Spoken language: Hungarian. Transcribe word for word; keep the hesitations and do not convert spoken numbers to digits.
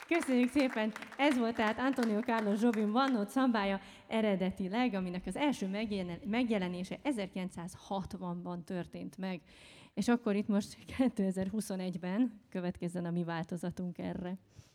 Köszönjük szépen! Ez volt tehát Antonio Carlos Jobim One Note szambája eredetileg, aminek az első megjelenése ezerkilencszázhatvanban történt meg. És akkor itt most kétezer-huszonegyben következzen a mi változatunk erre.